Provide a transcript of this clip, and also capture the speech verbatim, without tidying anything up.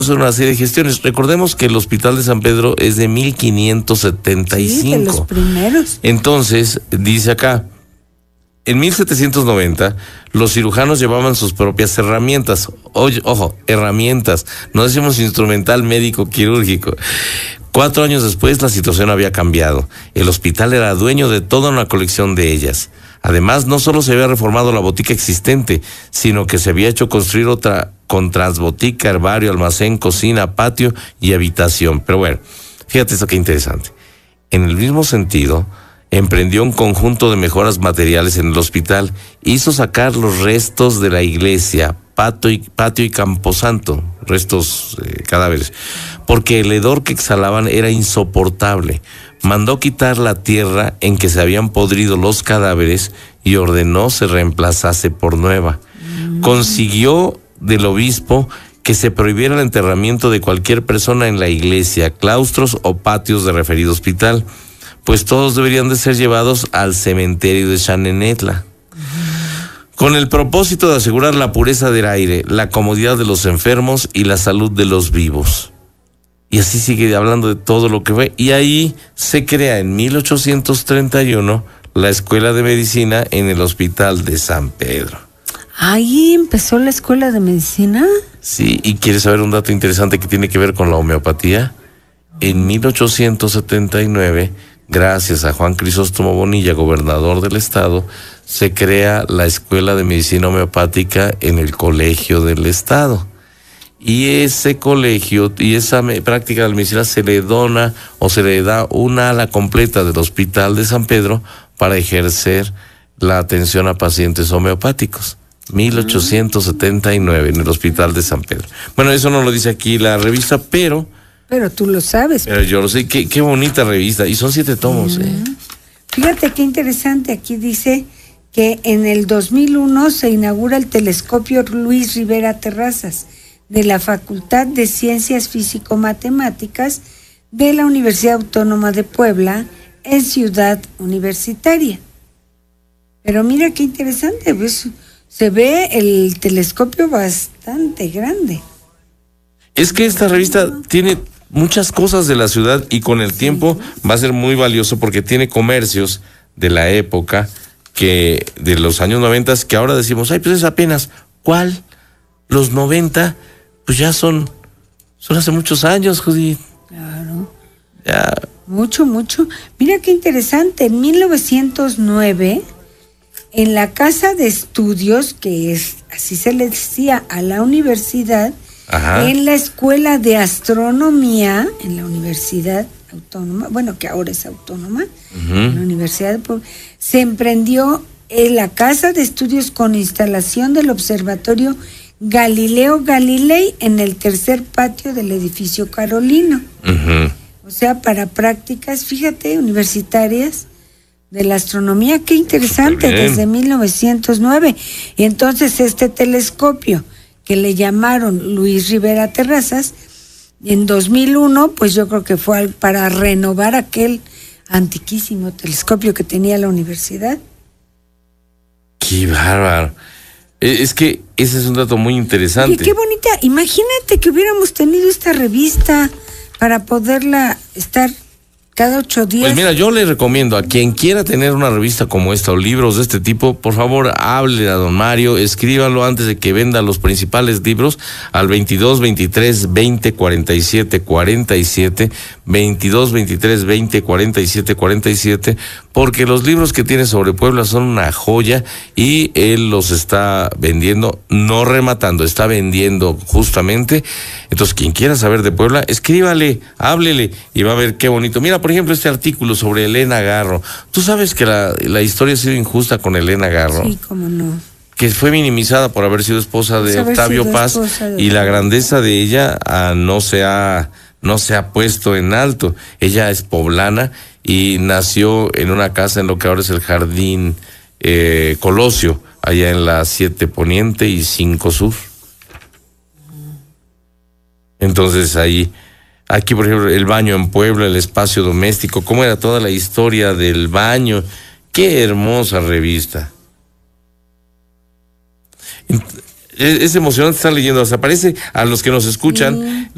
una serie de gestiones. Recordemos que el Hospital de San Pedro es de mil quinientos setenta y cinco. Sí, de los primeros. Entonces, dice acá, en mil setecientos noventa, los cirujanos llevaban sus propias herramientas. Oye, ojo, herramientas. No decimos instrumental médico quirúrgico. Cuatro años después, la situación había cambiado. El hospital era dueño de toda una colección de ellas. Además, no solo se había reformado la botica existente, sino que se había hecho construir otra con transbotica, herbario, almacén, cocina, patio y habitación. Pero bueno, fíjate esto qué interesante. En el mismo sentido, emprendió un conjunto de mejoras materiales en el hospital. Hizo sacar los restos de la iglesia, patio y, patio y camposanto, restos, eh, cadáveres, porque el hedor que exhalaban era insoportable. Mandó quitar la tierra en que se habían podrido los cadáveres y ordenó se reemplazase por nueva. Mm. Consiguió del obispo que se prohibiera el enterramiento de cualquier persona en la iglesia, claustros o patios de referido hospital, pues todos deberían de ser llevados al cementerio de Xanenetla. Mm. Con el propósito de asegurar la pureza del aire, la comodidad de los enfermos y la salud de los vivos. Y así sigue hablando de todo lo que fue. Y ahí se crea en mil ochocientos treinta y uno la Escuela de Medicina en el Hospital de San Pedro. Ahí empezó la Escuela de Medicina. Sí, y ¿quieres saber un dato interesante que tiene que ver con la homeopatía? En mil ochocientos setenta y nueve, gracias a Juan Crisóstomo Bonilla, gobernador del estado, se crea la Escuela de Medicina Homeopática en el Colegio del Estado. Y ese colegio y esa me, práctica de la medicina se le dona o se le da una ala completa del Hospital de San Pedro para ejercer la atención a pacientes homeopáticos. mil ochocientos setenta y nueve en el Hospital de San Pedro. Bueno, eso no lo dice aquí la revista, pero... Pero tú lo sabes. Pero yo lo sé. Qué, qué bonita revista. Y son siete tomos, uh-huh. ¿eh? Fíjate qué interesante. Aquí dice que en el dos mil uno se inaugura el telescopio Luis Rivera Terrazas, de la Facultad de Ciencias Físico-Matemáticas de la Universidad Autónoma de Puebla en Ciudad Universitaria. Pero mira qué interesante, pues, se ve el telescopio bastante grande. Es que esta revista tiene muchas cosas de la ciudad y con el tiempo sí. va a ser muy valioso porque tiene comercios de la época que de los años noventas que ahora decimos, ay, pues es apenas, ¿cuál? Los noventa... Pues ya son, son hace muchos años, Judith. Claro. Ya. Mucho, mucho. Mira qué interesante. En mil novecientos nueve, en la Casa de Estudios, que es así se le decía a la universidad, Ajá. en la Escuela de Astronomía, en la Universidad Autónoma, bueno, que ahora es autónoma, uh-huh. en la Universidad, se emprendió en la Casa de Estudios con instalación del Observatorio Galileo Galilei en el tercer patio del edificio Carolino. Uh-huh. O sea, para prácticas, fíjate, universitarias de la astronomía, qué interesante, desde mil novecientos nueve. Y entonces este telescopio que le llamaron Luis Rivera Terrazas, en dos mil uno, pues yo creo que fue para renovar aquel antiquísimo telescopio que tenía la universidad. ¡Qué bárbaro! Es que ese es un dato muy interesante. Y qué bonita, imagínate que hubiéramos tenido esta revista para poderla estar cada ocho días. Pues mira, yo le recomiendo a quien quiera tener una revista como esta o libros de este tipo, por favor, hable a don Mario, escríbalo antes de que venda los principales libros al veintidós, veintitrés, veinte, cuarenta y siete, cuarenta y siete, veintidós, veintitrés, veinte, cuarenta y siete, cuarenta y siete, porque los libros que tiene sobre Puebla son una joya y él los está vendiendo, no rematando, está vendiendo justamente. Entonces, quien quiera saber de Puebla, escríbale, háblele y va a ver qué bonito. Mira, por ejemplo, este artículo sobre Elena Garro. Tú sabes que la, la historia ha sido injusta con Elena Garro. Sí, cómo no. Que fue minimizada por haber sido esposa de Pues Octavio Paz de... y la grandeza de ella ah, no se ha no se ha puesto en alto. Ella es poblana y nació en una casa en lo que ahora es el Jardín eh, Colosio, allá en la siete Poniente y cinco Sur. Entonces ahí, aquí por ejemplo, el baño en Puebla, el espacio doméstico, cómo era toda la historia del baño. Qué hermosa revista. Es emocionante estar leyendo, hasta parece a los que nos escuchan. Sí.